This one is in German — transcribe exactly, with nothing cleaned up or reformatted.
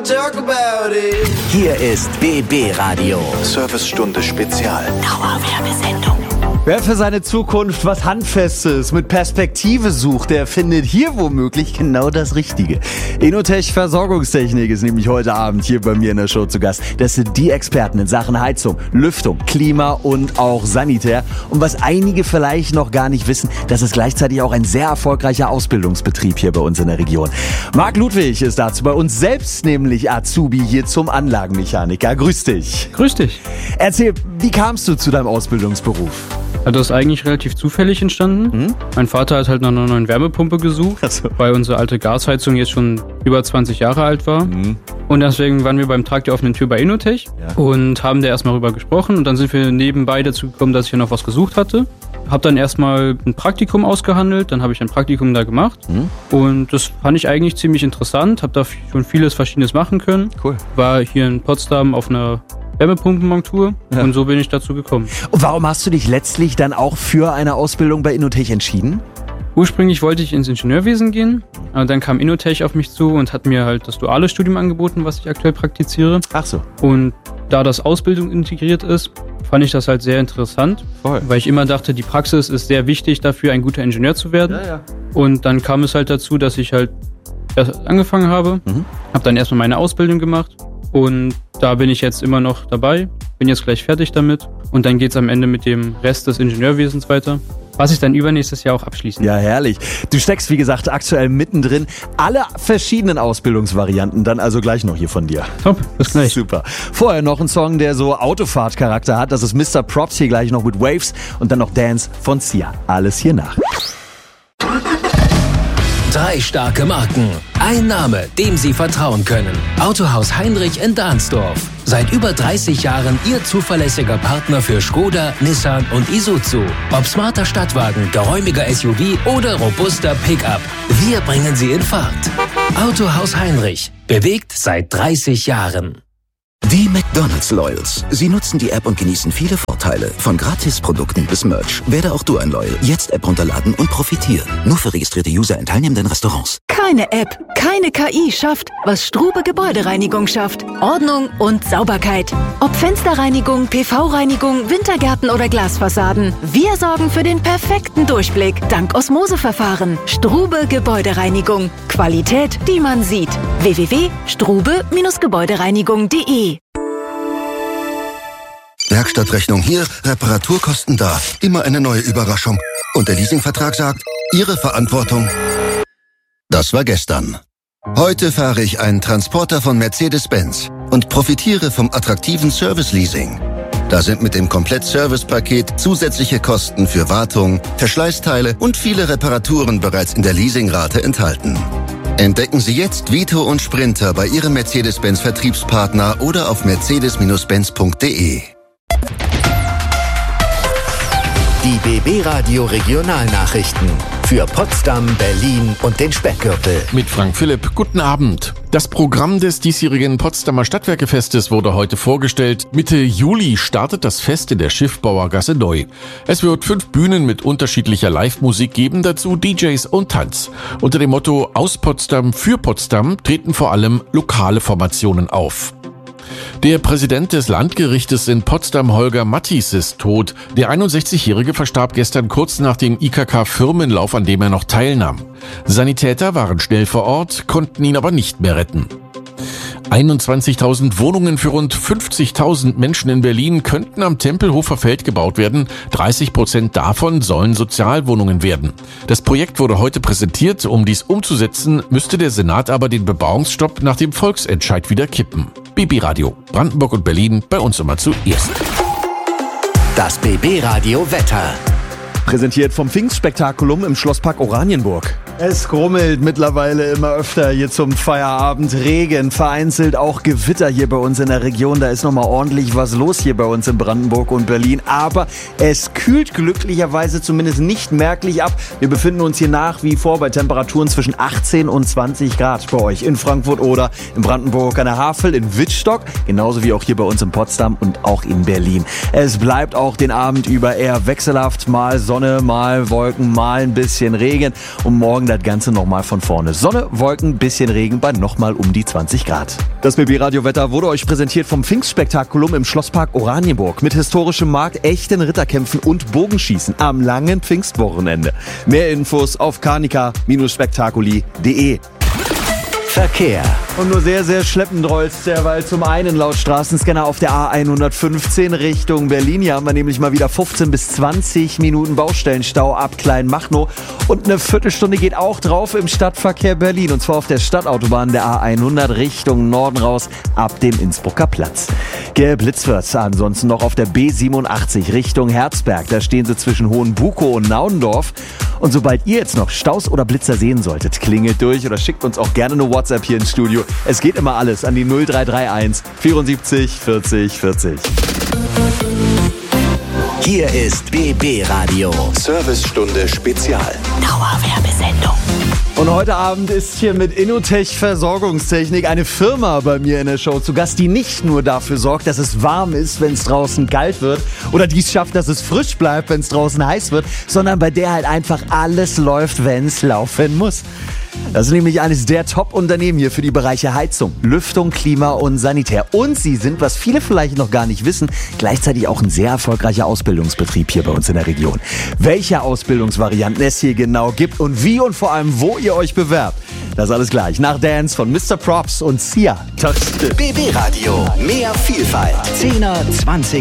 talk about it. Hier ist B B Radio. Servicestunde Spezial. Dauerwerbesendung. Wer für seine Zukunft was Handfestes mit Perspektive sucht, der findet hier womöglich genau das Richtige. Inotech Versorgungstechnik ist nämlich heute Abend hier bei mir in der Show zu Gast. Das sind die Experten in Sachen Heizung, Lüftung, Klima und auch Sanitär. Und was einige vielleicht noch gar nicht wissen, das ist gleichzeitig auch ein sehr erfolgreicher Ausbildungsbetrieb hier bei uns in der Region. Marc Ludwig ist dazu bei uns selbst nämlich Azubi hier zum Anlagenmechaniker. Grüß dich. Grüß dich. Erzähl, wie kamst du zu deinem Ausbildungsberuf? Das ist eigentlich relativ zufällig entstanden. Mhm. Mein Vater hat halt nach einer neuen Wärmepumpe gesucht, so. Weil unsere alte Gasheizung jetzt schon über zwanzig Jahre alt war. Mhm. Und deswegen waren wir beim Tag der offenen Tür bei Inotech ja. und haben da erstmal rüber gesprochen. Und dann sind wir nebenbei dazu gekommen, dass ich ja noch was gesucht hatte. Hab dann erstmal ein Praktikum ausgehandelt, dann habe ich ein Praktikum da gemacht. Mhm. Und das fand ich eigentlich ziemlich interessant. Hab da schon vieles Verschiedenes machen können. Cool. War hier in Potsdam auf einer Wärmepumpenmontur ja. und so bin ich dazu gekommen. Und warum hast du dich letztlich dann auch für eine Ausbildung bei Inotech entschieden? Ursprünglich wollte ich ins Ingenieurwesen gehen, aber dann kam Inotech auf mich zu und hat mir halt das duale Studium angeboten, was ich aktuell praktiziere. Ach so. Und da das Ausbildung integriert ist, fand ich das halt sehr interessant, Voll. weil ich immer dachte, die Praxis ist sehr wichtig dafür, ein guter Ingenieur zu werden. Ja, ja. Und dann kam es halt dazu, dass ich halt erst angefangen habe, mhm. habe dann erstmal meine Ausbildung gemacht. Und da bin ich jetzt immer noch dabei, bin jetzt gleich fertig damit und dann geht's am Ende mit dem Rest des Ingenieurwesens weiter, was ich dann übernächstes Jahr auch abschließen. Ja, herrlich. Du steckst, wie gesagt, aktuell mittendrin. Alle verschiedenen Ausbildungsvarianten dann also gleich noch hier von dir. Top, bis gleich. Super. Vorher noch ein Song, der so Autofahrtcharakter hat. Das ist Mister Props hier gleich noch mit Waves und dann noch Dance von Sia. Alles hier nach. Drei starke Marken. Ein Name, dem Sie vertrauen können. Autohaus Heinrich in Dahnsdorf. Seit über dreißig Jahren Ihr zuverlässiger Partner für Skoda, Nissan und Isuzu. Ob smarter Stadtwagen, geräumiger S U V oder robuster Pickup. Wir bringen Sie in Fahrt. Autohaus Heinrich. Bewegt seit dreißig Jahren. Die McDonald's Loyals. Sie nutzen die App und genießen viele Vorteile. Von Gratisprodukten bis Merch. Werde auch du ein Loyal. Jetzt App runterladen und profitieren. Nur für registrierte User in teilnehmenden Restaurants. Keine App, keine K I schafft, was Strube Gebäudereinigung schafft. Ordnung und Sauberkeit. Ob Fensterreinigung, P V-Reinigung, Wintergärten oder Glasfassaden. Wir sorgen für den perfekten Durchblick. Dank Osmoseverfahren. Strube Gebäudereinigung. Qualität, die man sieht. w w w punkt strube Gebäudereinigung punkt de Werkstattrechnung hier, Reparaturkosten da. Immer eine neue Überraschung. Und der Leasingvertrag sagt, Ihre Verantwortung. Das war gestern. Heute fahre ich einen Transporter von Mercedes-Benz und profitiere vom attraktiven Service-Leasing. Da sind mit dem Komplett-Service-Paket zusätzliche Kosten für Wartung, Verschleißteile und viele Reparaturen bereits in der Leasingrate enthalten. Entdecken Sie jetzt Vito und Sprinter bei Ihrem Mercedes-Benz-Vertriebspartner oder auf mercedes Benz punkt de. Die B B Radio Regionalnachrichten für Potsdam, Berlin und den Speckgürtel. Mit Frank Philipp, guten Abend. Das Programm des diesjährigen Potsdamer Stadtwerkefestes wurde heute vorgestellt. Mitte Juli startet das Fest in der Schiffbauergasse neu. Es wird fünf Bühnen mit unterschiedlicher Live-Musik geben, dazu D Js und Tanz. Unter dem Motto Aus Potsdam für Potsdam treten vor allem lokale Formationen auf. Der Präsident des Landgerichtes in Potsdam, Holger Mattis, ist tot. Der einundsechzigjährige verstarb gestern kurz nach dem I K K-Firmenlauf, an dem er noch teilnahm. Sanitäter waren schnell vor Ort, konnten ihn aber nicht mehr retten. einundzwanzigtausend Wohnungen für rund fünfzigtausend Menschen in Berlin könnten am Tempelhofer Feld gebaut werden. dreißig Prozent davon sollen Sozialwohnungen werden. Das Projekt wurde heute präsentiert. Um dies umzusetzen, müsste der Senat aber den Bebauungsstopp nach dem Volksentscheid wieder kippen. B B Radio, Brandenburg und Berlin, bei uns immer zuerst. Das B B Radio Wetter. Präsentiert vom Pfingstspektakulum im Schlosspark Oranienburg. Es grummelt mittlerweile immer öfter hier zum Feierabend. Regen, vereinzelt auch Gewitter hier bei uns in der Region. Da ist nochmal ordentlich was los hier bei uns in Brandenburg und Berlin. Aber es kühlt glücklicherweise zumindest nicht merklich ab. Wir befinden uns hier nach wie vor bei Temperaturen zwischen achtzehn und zwanzig Grad bei euch in Frankfurt oder in Brandenburg an der Havel, in Wittstock. Genauso wie auch hier bei uns in Potsdam und auch in Berlin. Es bleibt auch den Abend über eher wechselhaft, mal Sonne. Sonne, mal Wolken, mal ein bisschen Regen. Und morgen das Ganze nochmal von vorne. Sonne, Wolken, bisschen Regen bei nochmal um die zwanzig Grad. Das B B Radio Wetter wurde euch präsentiert vom Pfingstspektakulum im Schlosspark Oranienburg. Mit historischem Markt, echten Ritterkämpfen und Bogenschießen am langen Pfingstwochenende. Mehr Infos auf karnika Bindestrich spektakuli punkt de. Verkehr. Und nur sehr, sehr schleppend rollt's derweil zum einen laut Straßenscanner auf der A hundertfünfzehn Richtung Berlin. Hier haben wir nämlich mal wieder fünfzehn bis zwanzig Minuten Baustellenstau ab Kleinmachnow. Und eine Viertelstunde geht auch drauf im Stadtverkehr Berlin. Und zwar auf der Stadtautobahn der A hundert Richtung Norden raus ab dem Innsbrucker Platz. Geblitzt wird's ansonsten noch auf der B siebenundachtzig Richtung Herzberg. Da stehen sie zwischen Hohenbukow und Naundorf. Und sobald ihr jetzt noch Staus oder Blitzer sehen solltet, klingelt durch oder schickt uns auch gerne eine WhatsApp hier ins Studio. Es geht immer alles an die null drei drei eins vierundsiebzig vierzig vierzig. Hier ist B B Radio. Servicestunde Spezial. Dauerwerbesendung. Und heute Abend ist hier mit Innotech Versorgungstechnik eine Firma bei mir in der Show zu Gast, die nicht nur dafür sorgt, dass es warm ist, wenn es draußen kalt wird, oder die es schafft, dass es frisch bleibt, wenn es draußen heiß wird, sondern bei der halt einfach alles läuft, wenn es laufen muss. Das ist nämlich eines der Top-Unternehmen hier für die Bereiche Heizung, Lüftung, Klima und Sanitär. Und sie sind, was viele vielleicht noch gar nicht wissen, gleichzeitig auch ein sehr erfolgreicher Ausbildungsbetrieb hier bei uns in der Region. Welche Ausbildungsvarianten es hier genau gibt und wie und vor allem, wo ihr euch bewerbt, das alles gleich nach Dance von Mister Props und Sia. B B Radio. Mehr Vielfalt. zehner, zwanziger